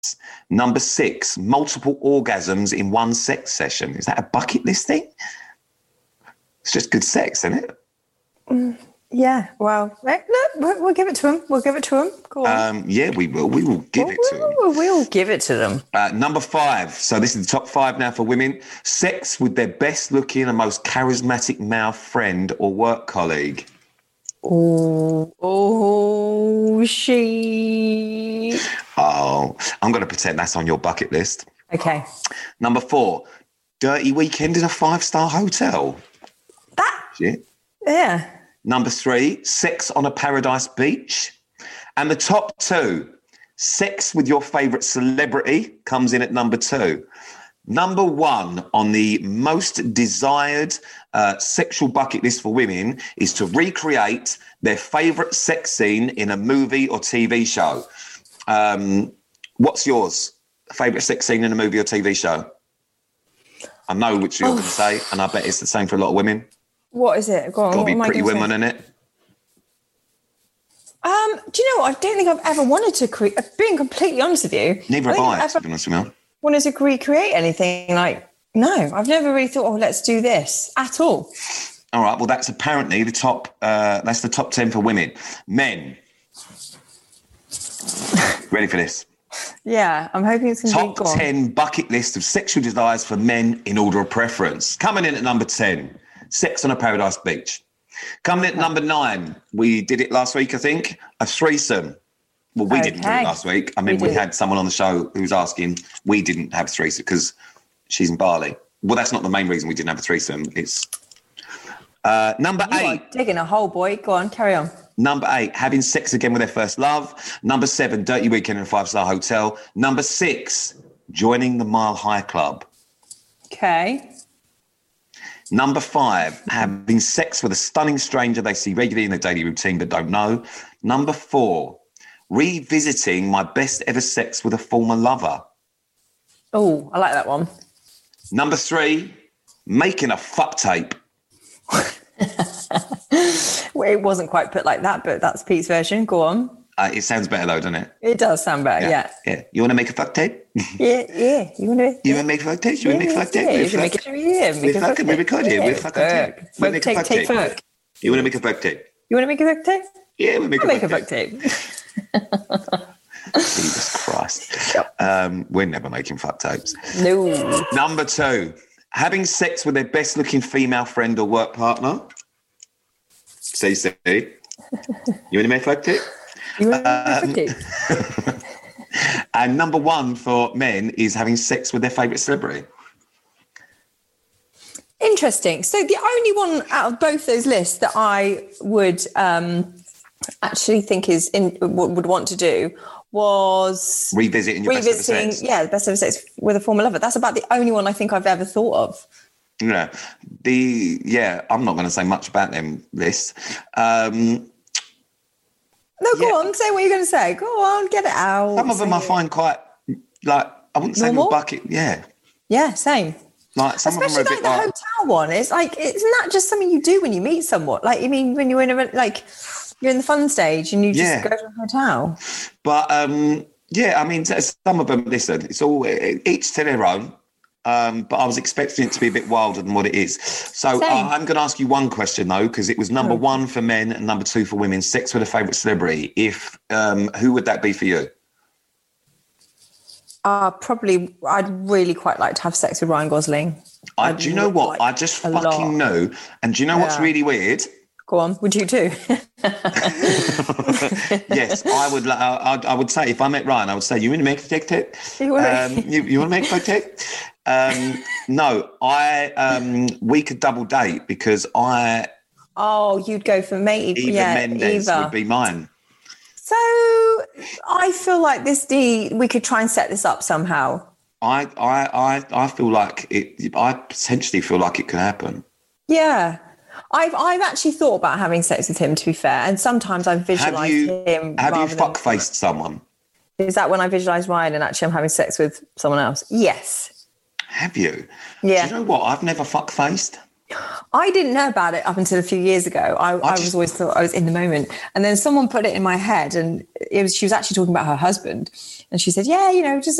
Number 6, multiple orgasms in one sex session. Is that a bucket list thing? It's just good sex, isn't it? Yeah, well, we'll give it to them. We'll give it to them. Go on. Yeah, we will. We will give it to them. We'll give it to them. Number 5. So this is the top 5 now for women. Sex with their best looking and most charismatic male friend or work colleague. She. Oh, I'm going to pretend that's on your bucket list. Okay. Number 4, dirty weekend in a 5-star hotel. That. Shit. Yeah. Number 3, sex on a paradise beach. And the top 2, sex with your favourite celebrity comes in at number 2. Number 1 on the most desired sexual bucket list for women is to recreate their favourite sex scene in a movie or TV show. What's yours? Favourite sex scene in a movie or TV show? I know which you're going to say, and I bet it's the same for a lot of women. What is it? Go on. Got to be Pretty Women, in it. Do you know what? I don't think I've ever wanted to create. Being completely honest with you, neither have I. To be honest with you, wanted to recreate anything like. No, I've never really thought. Oh, let's do this at all. All right. Well, that's apparently the top. That's the top 10 for women. Men. Ready for this? Yeah, I'm hoping it's going to be top 10 bucket list of sexual desires for men in order of preference. Coming in at number 10. Sex on a paradise beach. Coming in at number 9, we did it last week, I think, a threesome. Well, we didn't do it last week. I mean, we had someone on the show who was asking. We didn't have a threesome because she's in Bali. Well, that's not the main reason we didn't have a threesome. It's number 8. Digging a hole, boy. Go on, carry on. Number 8, having sex again with their first love. Number 7, dirty weekend in a 5-star hotel. Number 6, joining the Mile High Club. Okay. Number 5, having sex with a stunning stranger they see regularly in their daily routine but don't know. Number 4, revisiting my best ever sex with a former lover. Oh, I like that one. Number 3, making a fuck tape. Well, it wasn't quite put like that, but that's Pete's version. Go on. It sounds better though, doesn't it? It does sound better, yeah. You want to make a fuck tape? Yeah. You want to make a fuck tape? You want to make a fuck tape? Make a fuck tape. We record here. We fuck tape. You want to make a fuck tape? You want to make a fuck tape? You want to make a fuck tape? Yeah, we'll make a fuck tape. Jesus Christ. We're never making fuck tapes. No. Number 2, having sex with their best looking female friend or work partner. See. You want to make a fuck tape? And number 1 for men is having sex with their favourite celebrity. Interesting. So the only one out of both those lists that I would actually think would want to do was revisiting your best ever sex. Yeah, the best ever sex with a former lover. That's about the only one I think I've ever thought of. Yeah, I'm not going to say much about them lists. No, go on, say what you're going to say. Go on, get it out. Some of them I find quite, like, I wouldn't say a bucket, yeah. Yeah, same. Like, some especially of them are a bit the hotel one. It's like, isn't that just something you do when you meet someone? Like, I mean, when you're in you're in the fun stage and you just go to a hotel. But, I mean, some of them, listen, it's all, each to their own. But I was expecting it to be a bit wilder than what it is. So I'm going to ask you one question, though, because it was number 1 for men and number 2 for women. Sex with a favourite celebrity. Who would that be for you? Probably, I'd really quite like to have sex with Ryan Gosling. Do you know what? I just fucking know. And do you know what's really weird? Go on. Would you too? Yes, I would. I would say if I met Ryan, I would say, "You want to make a fake tape? You want to make a fake tape?" No, we could double date because you'd go for me. Eva Mendes would be mine. So I feel like we could try and set this up somehow. I feel like it. I potentially feel like it could happen. Yeah. I've actually thought about having sex with him, to be fair, and sometimes I visualise him. Have you fuck-faced someone? Is that when I visualise Ryan and actually I'm having sex with someone else? Yes. Have you? Yeah. Do you know what? I've never fuck-faced. I didn't know about it up until a few years ago. I was always thought I was in the moment. And then someone put it in my head, and she was actually talking about her husband. And she said, yeah, just